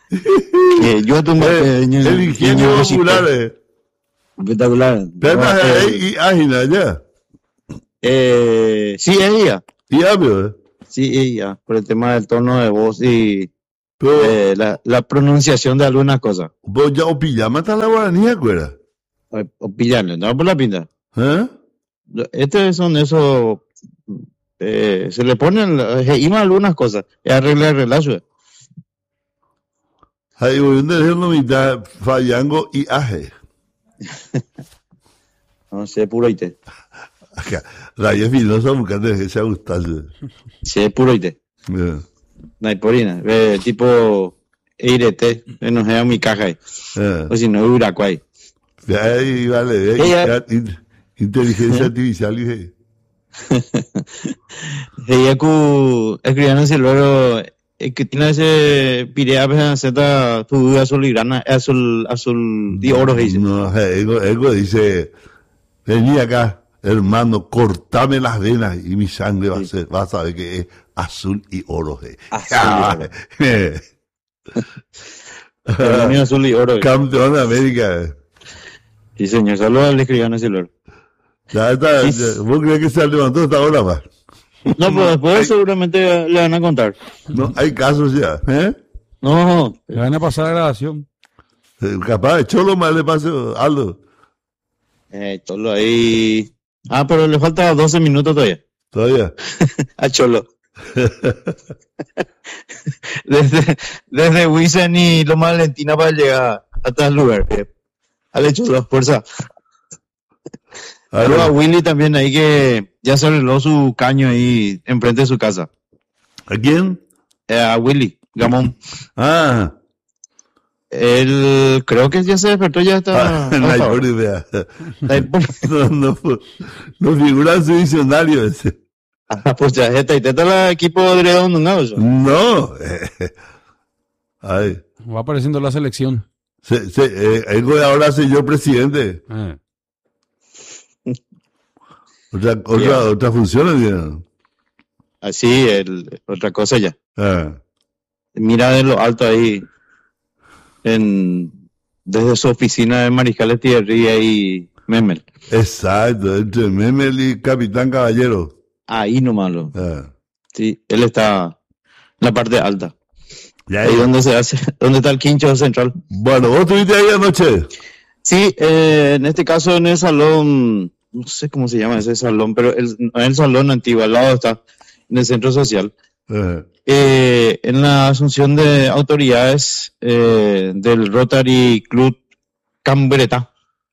Yo tuve el ingenio popular. Espectacular. Pero y ágina ya. Sí, ella. Y hablo. Sí, ella. Por el tema del tono de voz y Pero la pronunciación de algunas cosas. vos ya opillama hasta la guaraní, ¿acuerdas? O pillarle, no por la pinta. ¿Eh? Son esos. Se le ponen algunas cosas. Arreglar su. Ahí voy a decir la mitad, fallango y aje. No sé, puro ite. Acá, Rayos Filosa buscando que se gustase. Sí, puro ite. Naiporina. Tipo Eirete. No sé, mi caja ahí. O si no, Uracuay. Ahí vale, inteligencia artificial y ella escribiendo en silvero que tiene ese pirea peseta tu azul y grana azul de oro dice. No, ego dice, vení acá, hermano, cortame las venas y mi sangre va a saber que es azul y oro. Azul y oro. Campeón de América. Sí, señor, saludos al escribano en silvero. ¿Vos crees que se levantó esta hora más? No, pero después seguramente le van a contar. No, hay casos ya, No. Le van a pasar la grabación. Capaz, Cholo más le pase algo. Cholo ahí. Pero le falta 12 minutos todavía. ¿Todavía? A Cholo. desde Wissen y Loma Valentina para llegar hasta el lugar. Al Cholo, fuerza. Pero a Willy también ahí que ya se arregló su caño ahí enfrente de su casa. ¿A quién? A Willy Gamón. Él creo que ya se despertó, ya está. No figura en su diccionario ese. Pues ya está el equipo de Redondo, ¿no? No. Ay. Va apareciendo la selección. Ahora soy yo presidente. Otra función bien. Así, otra cosa ya. Mira de lo alto ahí, desde su oficina de Mariscal Thierry y Memel. Exacto, entre Memel y Capitán Caballero. Ahí nomás Sí, él está en la parte alta. Ahí donde está el quincho central. Bueno, ¿vos estuviste ahí anoche? Sí, en este caso en el salón, no sé cómo se llama ese salón, pero el salón antiguo, al lado está, en el centro social. En la asunción de autoridades del Rotary Club Cambreta,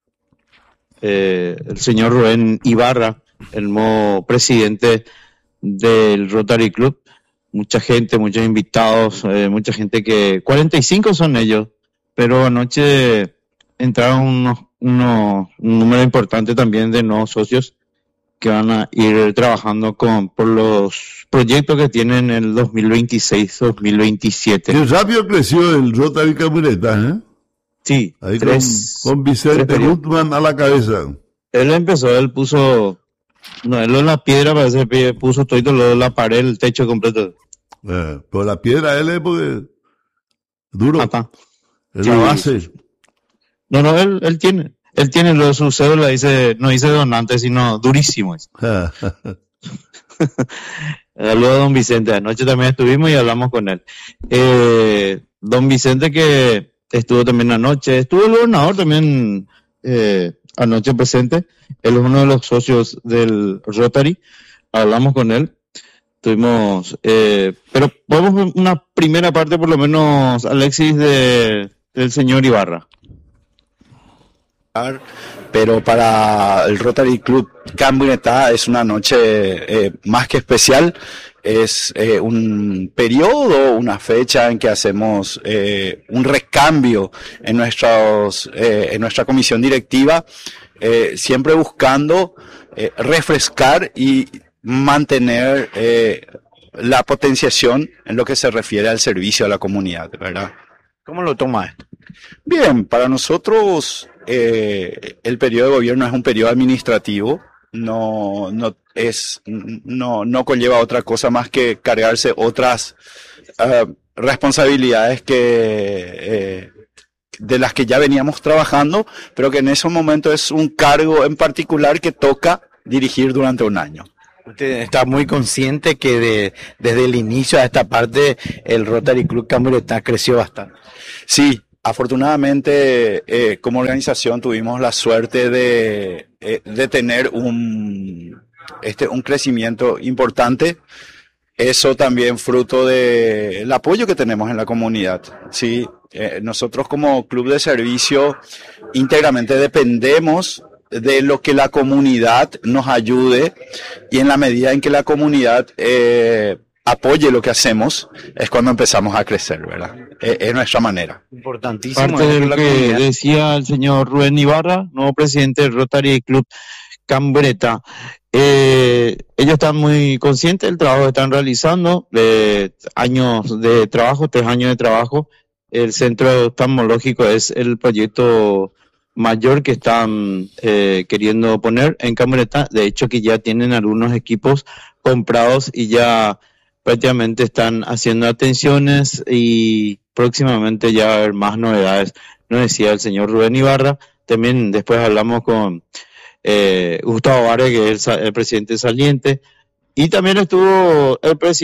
el señor Rubén Ibarra, el nuevo presidente del Rotary Club, mucha gente, muchos invitados, mucha gente 45 son ellos, pero anoche entraron un número importante también de nuevos socios que van a ir trabajando por los proyectos que tienen en el 2026-2027. Qué rápido creció el Rotary Cambreta, Sí. Ahí con Vicente Gutman a la cabeza. Él puso, él en la piedra parece que puso todo la pared, el techo completo. Pero la piedra él es porque duro. Es la base. No, él tiene su cédula, no dice donante, sino durísimo. Saludos a don Vicente, anoche también estuvimos y hablamos con él. Don Vicente que estuvo también anoche, estuvo el gobernador también anoche presente, él es uno de los socios del Rotary, hablamos con él, tuvimos, pero vamos a una primera parte por lo menos, Alexis, del señor Ibarra. Pero para el Rotary Club Cambreta es una noche más que especial, es un periodo, una fecha en que hacemos un recambio en nuestra comisión directiva, siempre buscando refrescar y mantener la potenciación en lo que se refiere al servicio a la comunidad, ¿verdad? ¿Cómo lo toma esto? Bien, para nosotros el periodo de gobierno es un periodo administrativo, no conlleva otra cosa más que cargarse otras responsabilidades de las que ya veníamos trabajando, pero que en ese momento es un cargo en particular que toca dirigir durante un año. Usted está muy consciente que desde el inicio de esta parte el Rotary Club Camburetá creció bastante. Sí, afortunadamente como organización tuvimos la suerte de tener un crecimiento importante. Eso también fruto del apoyo que tenemos en la comunidad. Sí, nosotros como club de servicio íntegramente dependemos de lo que la comunidad nos ayude, y en la medida en que la comunidad apoye lo que hacemos es cuando empezamos a crecer, ¿verdad? Es nuestra manera. Importantísimo. Parte de lo que decía el señor Rubén Ibarra, nuevo presidente del Rotary Club Cambreta. Ellos están muy conscientes del trabajo que están realizando, de años de trabajo, 3 años de trabajo. El centro oftalmológico es el proyecto mayor que están queriendo poner en Cambreta. De hecho, que ya tienen algunos equipos comprados y ya prácticamente están haciendo atenciones, y próximamente ya va a haber más novedades. Nos decía el señor Rubén Ibarra. También después hablamos con Gustavo Vargas, que es el presidente saliente, y también estuvo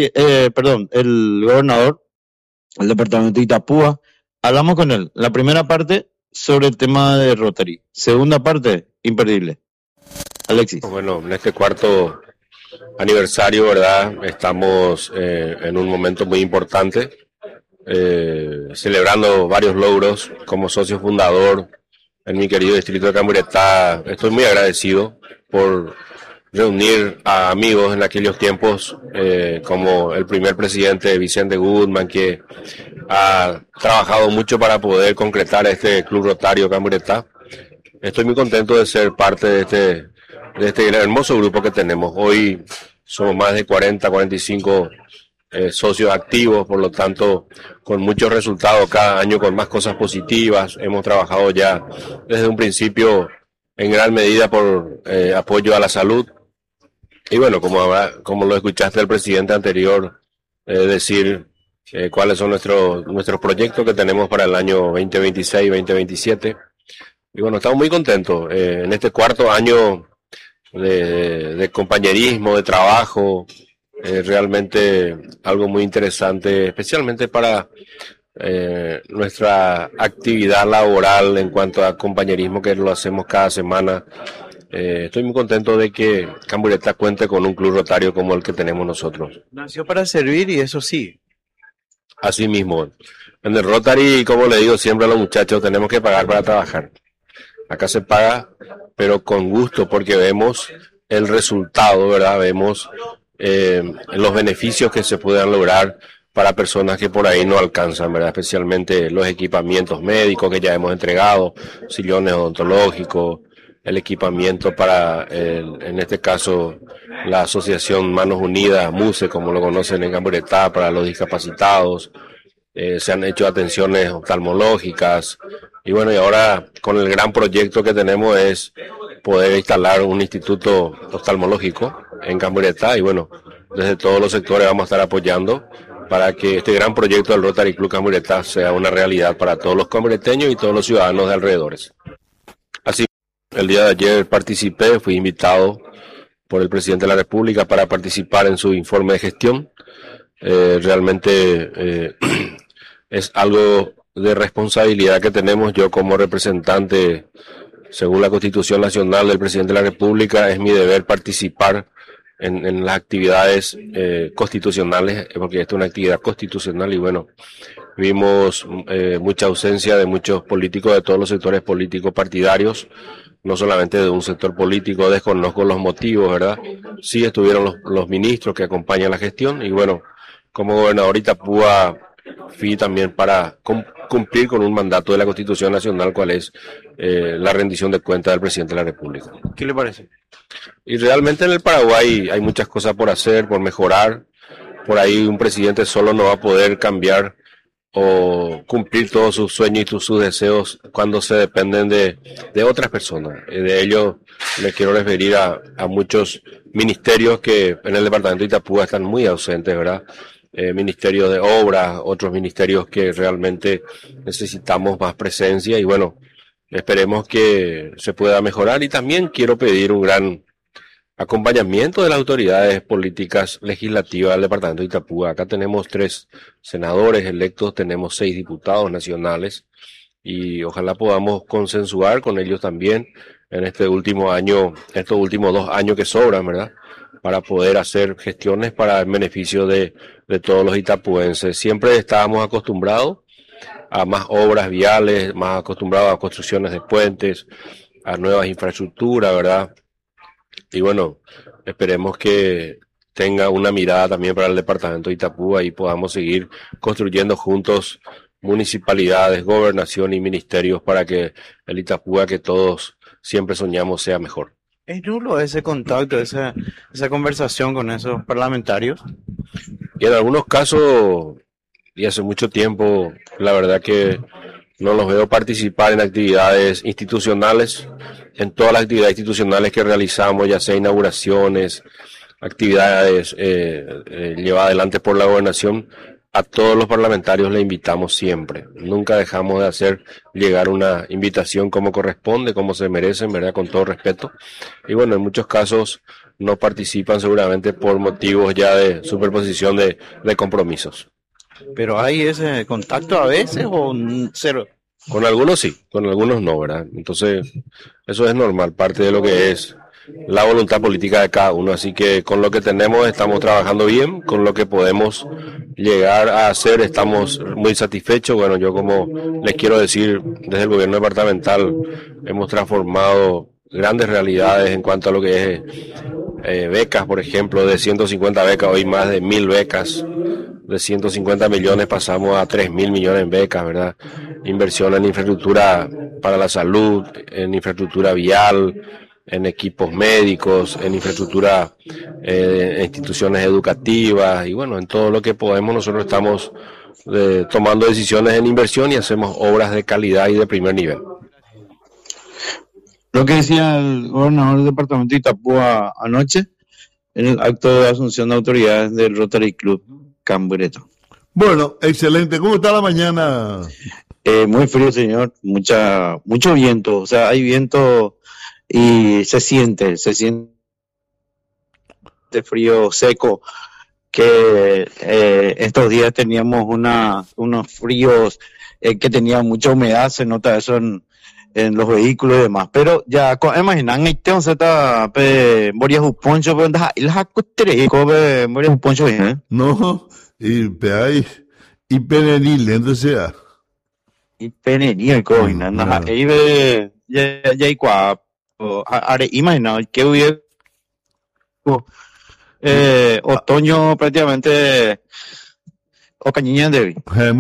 el gobernador del departamento de Itapúa. Hablamos con él. La primera parte sobre el tema de Rotary. Segunda parte, imperdible. Alexis. Bueno, en este cuarto aniversario, ¿verdad? Estamos en un momento muy importante, celebrando varios logros como socio fundador en mi querido distrito de Camburetá. Estoy muy agradecido por reunir a amigos en aquellos tiempos, como el primer presidente Vicente Goodman, que ha trabajado mucho para poder concretar este Club Rotario Camburetá. Estoy muy contento de ser parte de este hermoso grupo que tenemos. Hoy somos más de 45 socios activos, por lo tanto, con muchos resultados cada año, con más cosas positivas. Hemos trabajado ya desde un principio en gran medida por apoyo a la salud. Y bueno, como lo escuchaste del presidente anterior decir cuáles son nuestros proyectos que tenemos para el año 2026, 2027. Y bueno, estamos muy contentos en este cuarto año de compañerismo, de trabajo. Realmente algo muy interesante, especialmente para nuestra actividad laboral en cuanto a compañerismo, que lo hacemos cada semana. Estoy muy contento de que Camburetá cuente con un club rotario como el que tenemos nosotros. Nació para servir, y eso sí. Así mismo, en el Rotary, como le digo siempre a los muchachos, tenemos que pagar para trabajar. Acá se paga, pero con gusto, porque vemos el resultado, ¿verdad? Vemos los beneficios que se puedan lograr para personas que por ahí no alcanzan, ¿verdad? Especialmente los equipamientos médicos que ya hemos entregado, sillones odontológicos, el equipamiento para, en este caso, la Asociación Manos Unidas, MUSE, como lo conocen en Camburetá, para los discapacitados. Se han hecho atenciones oftalmológicas, y bueno, y ahora con el gran proyecto que tenemos es poder instalar un instituto oftalmológico en Camburetá, y bueno, desde todos los sectores vamos a estar apoyando para que este gran proyecto del Rotary Club Camburetá sea una realidad para todos los cambureteños y todos los ciudadanos de alrededores. Así, el día de ayer fui invitado por el presidente de la República para participar en su informe de gestión. Realmente es algo de responsabilidad que tenemos. Yo, como representante, según la Constitución Nacional del presidente de la República, es mi deber participar en las actividades constitucionales, porque esta es una actividad constitucional. Y bueno, vimos mucha ausencia de muchos políticos de todos los sectores políticos partidarios, no solamente de un sector político. Desconozco los motivos, ¿verdad? Sí estuvieron los ministros que acompañan la gestión, y bueno, como gobernador de Itapúa fui también para cumplir con un mandato de la Constitución Nacional, cual es la rendición de cuentas del presidente de la República. ¿Qué le parece? Y realmente en el Paraguay hay muchas cosas por hacer, por mejorar. Por ahí un presidente solo no va a poder cambiar o cumplir todos sus sueños y sus deseos cuando se dependen de otras personas. De ello me quiero referir a muchos ministerios que en el departamento de Itapúa están muy ausentes, ¿verdad? ministerios de obras, otros ministerios que realmente necesitamos más presencia y bueno, esperemos que se pueda mejorar y también quiero pedir un gran acompañamiento de las autoridades políticas legislativas del departamento de Itapúa. Acá tenemos 3 senadores electos, tenemos 6 diputados nacionales y ojalá podamos consensuar con ellos también en este último año, estos últimos 2 años que sobran, ¿verdad? Para poder hacer gestiones para el beneficio de todos los itapuenses. Siempre estábamos acostumbrados a más obras viales, más acostumbrados a construcciones de puentes, a nuevas infraestructuras, ¿verdad? Y bueno, esperemos que tenga una mirada también para el departamento de Itapúa y podamos seguir construyendo juntos municipalidades, gobernación y ministerios para que el Itapúa que todos siempre soñamos sea mejor. ¿Es nulo ese contacto, esa conversación con esos parlamentarios? Y en algunos casos, y hace mucho tiempo, la verdad que no los veo participar en actividades institucionales, en todas las actividades institucionales que realizamos, ya sea inauguraciones, actividades llevadas adelante por la gobernación, a todos los parlamentarios le invitamos siempre. Nunca dejamos de hacer llegar una invitación como corresponde, como se merecen, ¿verdad? Con todo respeto. Y bueno, en muchos casos no participan seguramente por motivos ya de superposición de compromisos. ¿Pero hay ese contacto a veces o cero? Con algunos sí, con algunos no, ¿verdad? Entonces, eso es normal, parte de lo que es la voluntad política de cada uno. Así que con lo que tenemos estamos trabajando bien, con lo que podemos llegar a hacer estamos muy satisfechos. Bueno, yo como les quiero decir, desde el gobierno departamental hemos transformado grandes realidades en cuanto a lo que es becas, por ejemplo, de 150 becas, hoy más de 1000 becas. De 150 millones pasamos a 3.000 millones en becas, ¿verdad? Inversión en infraestructura para la salud, en infraestructura vial, en equipos médicos, en infraestructura, en instituciones educativas y bueno, en todo lo que podemos nosotros estamos tomando decisiones en inversión y hacemos obras de calidad y de primer nivel. Lo que decía el gobernador del departamento de Itapúa anoche en el acto de asunción de autoridades del Rotary Club Cambureto. Bueno, excelente. ¿Cómo está la mañana? Muy frío, señor. Mucho viento. O sea, hay viento y se siente frío seco. Que estos días teníamos unos fríos que tenían mucha humedad. Se nota eso en los vehículos y demás. Pero ya, imaginan, tengo zeta Moria Juponcho, pero el jacutere, Moria Juponcho, No, y penenil, entonces y penenil, coina, ahí ve, ya hay imagina, que hubiera otoño prácticamente, o cañiña de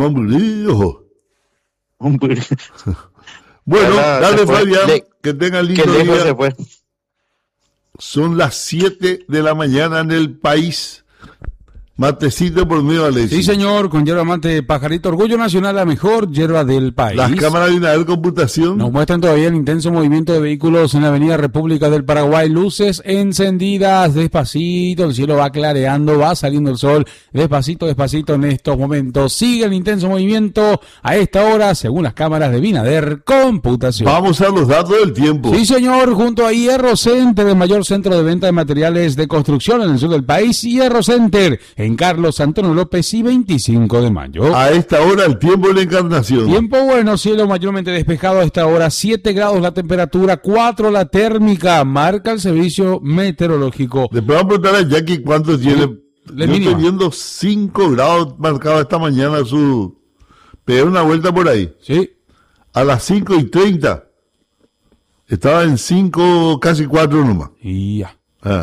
Bueno, dale Fabián, que tengan lindo día. Se fue. Son las 7 de la mañana en el país. Matecito por medio, Alexis. Sí, señor, con yerba mate Pajarito, Orgullo Nacional, la mejor yerba del país. Las cámaras de Inael Computación nos muestran todavía el intenso movimiento de vehículos en la avenida República del Paraguay. Luces encendidas, despacito, el cielo va clareando, va saliendo el sol, despacito, despacito en estos momentos. Sigue el intenso movimiento a esta hora, según las cámaras de Binader Computación. Vamos a los datos del tiempo. Sí, señor, junto a Hierro Center, el mayor centro de venta de materiales de construcción en el sur del país. Hierro Center, en Carlos Antonio López y 25 de mayo. A esta hora el tiempo de la Encarnación. Tiempo bueno, cielo mayormente despejado a esta hora, 7 grados la temperatura, 4 la térmica, marca el servicio meteorológico. Después vamos a preguntar a Jackie cuánto tiene. Yo estoy viendo 5 grados marcado esta mañana pegué una vuelta por ahí. Sí. A las 5:30 estaba en 5, casi 4 nomás. Y ya.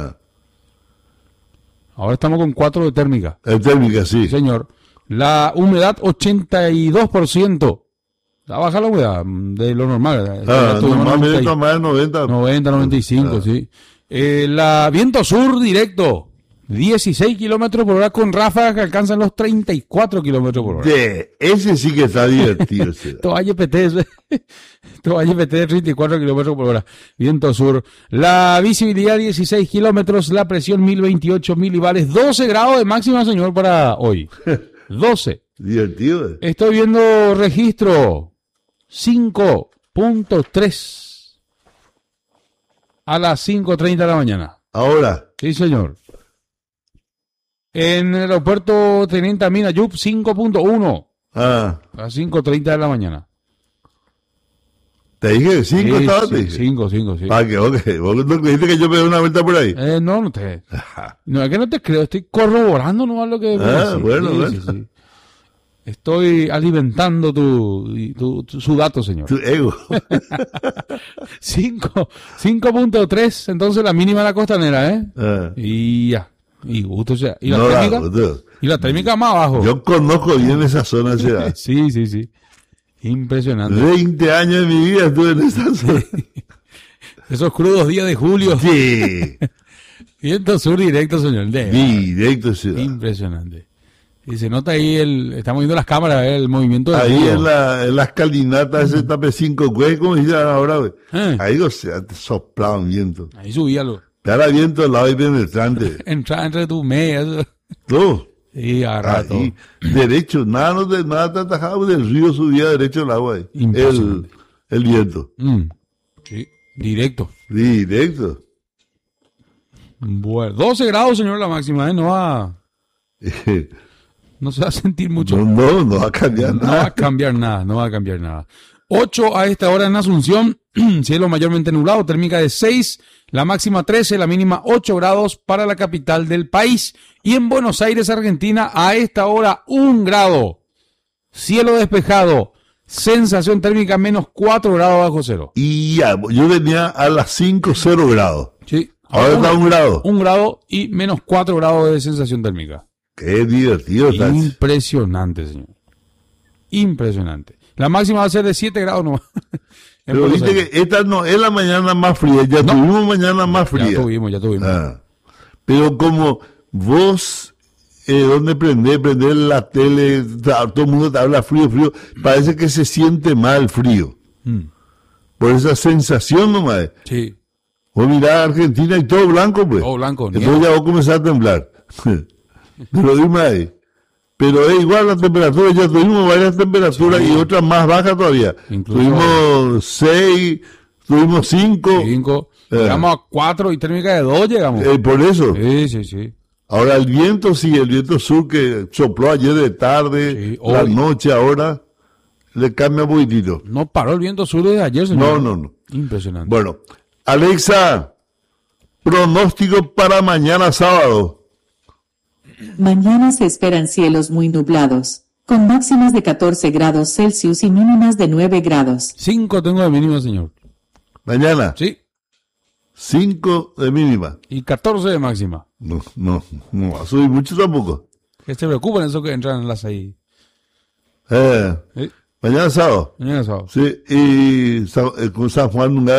Ahora estamos con 4 de térmica. De térmica, sí. Sí, señor. La humedad 82%. La baja la humedad de lo normal. Normalmente está más de 90. 90, 95, sí. La viento sur directo. 16 kilómetros por hora con ráfagas que alcanzan los 34 kilómetros por hora. Ese sí que está divertido. Toalla PT de 34 kilómetros por hora. Viento sur. La visibilidad 16 kilómetros, la presión 1028 milibares, 12 grados de máxima, señor, para hoy. 12. Divertido. Estoy viendo registro 5.3 a las 5:30 de la mañana. Ahora. Sí, señor. En el aeropuerto Teniente Amina Yup 5.1 Ah. a las 5:30 de la mañana. Te dije 5 estabas. Sí, 5, sí. Ah, que ok. ¿Vos no creíste que yo me doy una vuelta por ahí? No te... No, es que no te creo, estoy corroborando nomás lo que... Bueno. Sí. Estoy alimentando su dato, señor. Tu ego. 5.3, entonces la mínima de la costanera, ¿eh? Y ya. Y gusto, o sea. ¿Y la No, térmica? no. Y la térmica más abajo. Yo conozco bien esa zona. Sí. Impresionante. 20 años de mi vida estuve en esa zona. Esos crudos días de julio. Sí. Viento sur directo, señor. Directo, ciudad. Impresionante. Y se nota ahí estamos viendo las cámaras, el movimiento del ahí río. en la escalinata, ese tape 5, güey, como dicen ahora, güey. Ahí, o sea, te soplaba un viento. Ahí subíalo. Te hará viento al lado y penetrante. Entra entre tus medias. Todo. Sí, a rato. Ahí, derecho, nada te atajaba del río, subía derecho el agua ahí. El viento. Sí, directo. Directo. Bueno, 12 grados, señor, la máxima, ¿eh? No se va a sentir mucho. No va a cambiar nada. No va a cambiar nada. 8 a esta hora en Asunción, cielo mayormente nublado, térmica de 6, la máxima 13, la mínima 8 grados para la capital del país. Y en Buenos Aires, Argentina, a esta hora 1 grado, cielo despejado, sensación térmica menos 4 grados bajo cero. Y ya, yo venía a las 5, 0 grados. Sí. Ahora está 1 grado. 1 grado y menos 4 grados de sensación térmica. Qué divertido. Impresionante, señor. Impresionante. La máxima va a ser de 7 grados nomás. Pero viste que esta no es la mañana más fría. Ya tuvimos mañana más fría. Ya tuvimos. Pero como vos, donde prender la tele, todo el mundo te habla frío, parece que se siente mal frío. Por esa sensación nomás. Sí. Vos mirás Argentina y todo blanco, pues. Todo blanco. Entonces ya vos comenzás a temblar. Pero dime ahí. Pero es igual la temperatura, ya tuvimos varias temperaturas y otras más bajas todavía. Incluso tuvimos 6, tuvimos 5. Llegamos a 4 y térmica de 2 llegamos. Por eso. Sí. Ahora el viento sur que sopló ayer de tarde, la noche ahora, le cambia un poquitito. No paró el viento sur desde ayer, señor. No. Impresionante. Bueno, Alexa, pronóstico para mañana sábado. Mañana se esperan cielos muy nublados, con máximas de 14 grados Celsius y mínimas de 9 grados. 5 tengo de mínima, señor. ¿Mañana? Sí. 5 de mínima. Y 14 de máxima. No va a subir mucho tampoco. Que se preocupen eso que entran en las ahí. ¿Sí? Mañana sábado. Mañana sábado. Sí, y con San Juan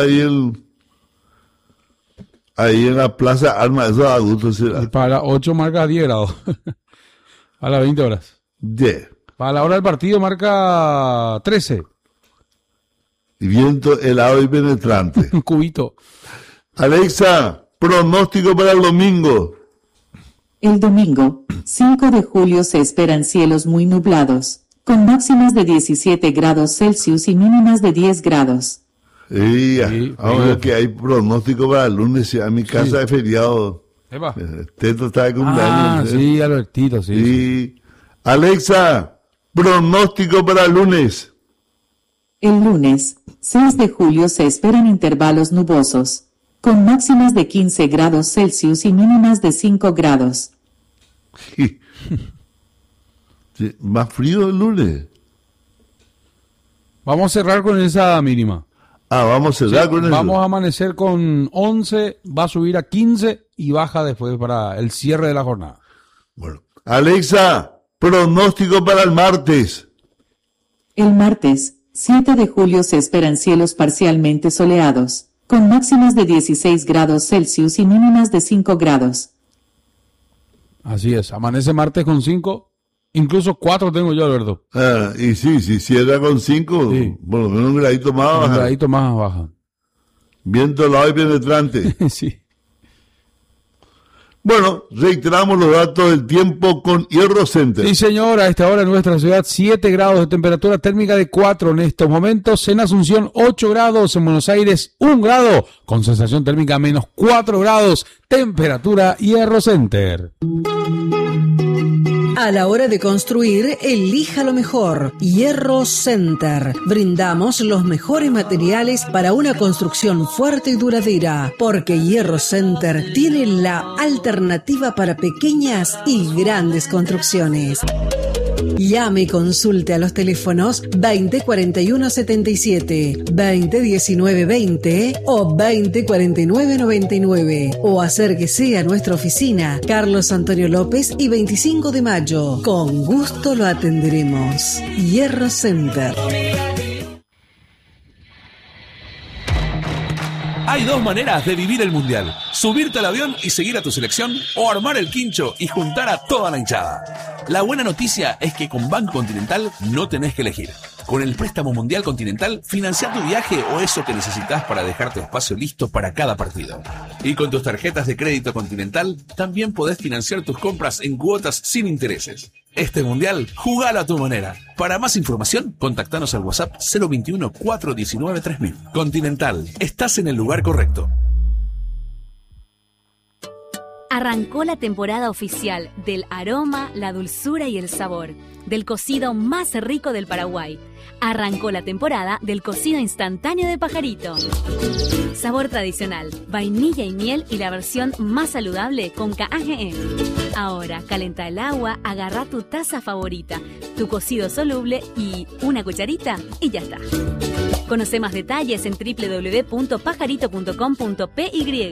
ahí en la Plaza Arma, eso da gusto. Y para 8 marca 10 grados. A las 20 horas. 10. Para la hora del partido marca 13. Y viento helado y penetrante. Un cubito. Alexa, pronóstico para el domingo. El domingo, 5 de julio se esperan cielos muy nublados, con máximas de 17 grados Celsius y mínimas de 10 grados. Sí, ahora que hay pronóstico para el lunes, a mi casa de feriado. Teto está de cumpleaños. Sí, Albertito, sí. Y Alexa, pronóstico para el lunes. El lunes, 6 de julio se esperan intervalos nubosos, con máximas de 15 grados Celsius y mínimas de 5 grados. Sí, más frío el lunes. Vamos a cerrar con esa mínima. Vamos a cerrar con eso. Vamos a amanecer con 11, va a subir a 15 y baja después para el cierre de la jornada. Bueno, Alexa, pronóstico para el martes. El martes, 7 de julio se esperan cielos parcialmente soleados, con máximas de 16 grados Celsius y mínimas de 5 grados. Así es, amanece martes con 5, incluso 4 tengo yo, Alberto. Y sí, si cierra con 5, Sí. por lo menos un gradito más Un baja. gradito más baja. Viento helado y penetrante. Sí. Bueno, reiteramos los datos del tiempo con Hierro Center. Sí, señor, a esta hora en nuestra ciudad 7 grados de temperatura térmica de 4 en estos momentos. En Asunción 8 grados, en Buenos Aires 1 grado, con sensación térmica menos 4 grados, temperatura Hierro Center. A la hora de construir, elija lo mejor. Hierro Center. Brindamos los mejores materiales para una construcción fuerte y duradera, porque Hierro Center tiene la alternativa para pequeñas y grandes construcciones. Llame y consulte a los teléfonos 2041-77, 2019-20 o 2049-99 o acérquese a nuestra oficina Carlos Antonio López y 25 de mayo. Con gusto lo atenderemos. Hierro Center. Hay dos maneras de vivir el Mundial: subirte al avión y seguir a tu selección, o armar el quincho y juntar a toda la hinchada. La buena noticia es que con Banco Continental no tenés que elegir. Con el préstamo Mundial Continental, financia tu viaje o eso que necesitas para dejar tu espacio listo para cada partido. Y con tus tarjetas de crédito Continental, también podés financiar tus compras en cuotas sin intereses. Este Mundial, jugalo a tu manera. Para más información, contactanos al WhatsApp 021-419-3000. Continental, estás en el lugar correcto. Arrancó la temporada oficial del aroma, la dulzura y el sabor del cocido más rico del Paraguay. Arrancó la temporada del cocido instantáneo de Pajarito. Sabor tradicional, vainilla y miel y la versión más saludable con KAGE. Ahora, calenta el agua, agarra tu taza favorita, tu cocido soluble y una cucharita y ya está. Conoce más detalles en www.pajarito.com.py.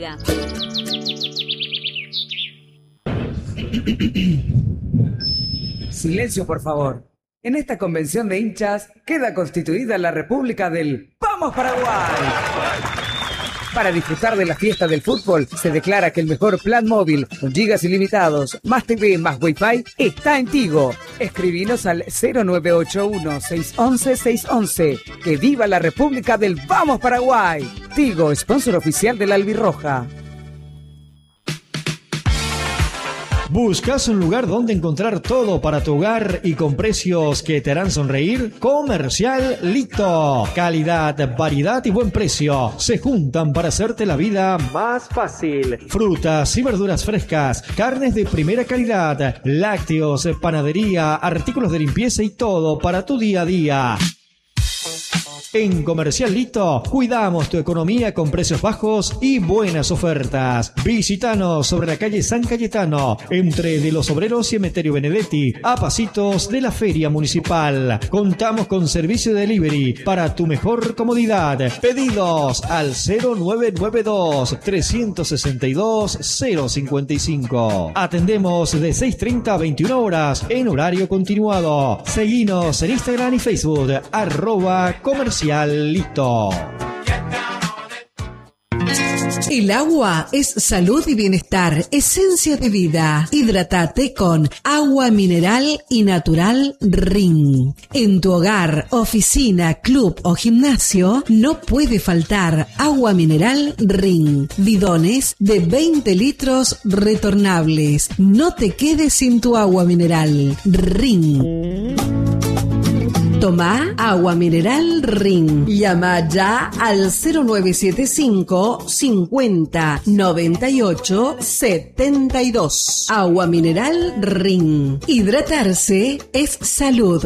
Silencio, por favor. En esta convención de hinchas queda constituida la República del ¡Vamos Paraguay! Para disfrutar de la fiesta del fútbol, se declara que el mejor plan móvil, con gigas ilimitados, más TV, más Wi-Fi, está en Tigo. Escribinos al 0981-611-611. ¡Que viva la República del ¡Vamos Paraguay! Tigo, sponsor oficial de la Albirroja. ¿Buscas un lugar donde encontrar todo para tu hogar y con precios que te harán sonreír? Comercial Lito. Calidad, variedad y buen precio se juntan para hacerte la vida más fácil. Frutas y verduras frescas, carnes de primera calidad, lácteos, panadería, artículos de limpieza y todo para tu día a día. En Comercial Lito cuidamos tu economía con precios bajos y buenas ofertas. Visítanos sobre la calle San Cayetano, entre de los Obreros y Emeterio Benedetti, a pasitos de la Feria Municipal. Contamos con servicio de delivery para tu mejor comodidad. Pedidos al 0992-362-055. Atendemos de 6:30 a 21 horas en horario continuado. Seguinos en Instagram y Facebook, @Comercial Lito. El agua es salud y bienestar, esencia de vida. Hidrátate con agua mineral y natural Ring. En tu hogar, oficina, club o gimnasio no puede faltar agua mineral Ring. Bidones de 20 litros retornables. No te quedes sin tu agua mineral Ring. Toma agua mineral Ring. Llama ya al 0975 50 98 72. Agua mineral Ring. Hidratarse es salud.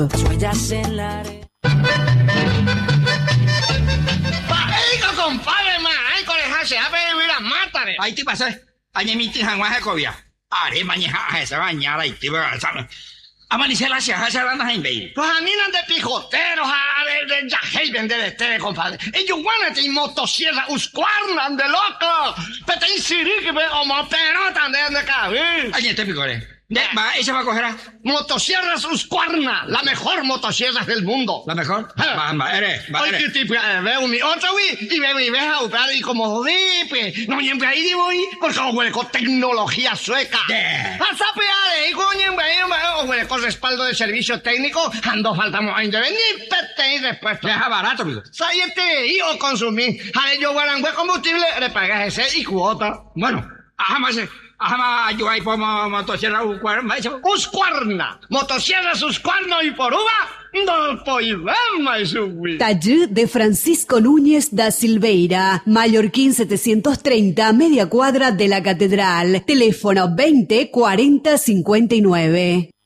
Compadre, ay, coleja, se va a vivir a mátare. Ahí te pasa. Añe mi tija en Guajacovia. Are mañana esa bañada y te va a saber. Amanecer la ciudad, se van a invadir. Pues anidan de pijoteros, de yajel, vender este, compadre. Ellos van a motosierra, uscuarnan de loco. Pero te insirí que ve como pelota de cabeza. Ay, este picore. Esa va a coger. Motosierras Husqvarna, la mejor motosierra del mundo. ¿La mejor? Oye, qué tipo, veo mi otra, güey, y veo a usar y como dipe. No, siempre ahí digo, porque huele con tecnología sueca. A sapear, y coño, con respaldo de servicio técnico, ando faltamos a intervenir, pete y respuesta. Deja barato, amigo. Sáyete, y o consumir. A ello, guarangüe combustible, le pagas ese y cuota. Bueno, yo ahí por motosierra Husqvarna, motosierras Husqvarna y por uva, no podemos subir. Taller de Francisco Núñez da Silveira, Mallorquín 730, media cuadra de la Catedral. Teléfono 20 40 59.